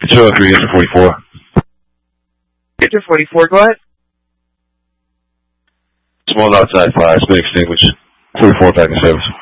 203, Enter 44. Enter 44, go ahead. Small outside fire, it's been extinguished. 44 back in service.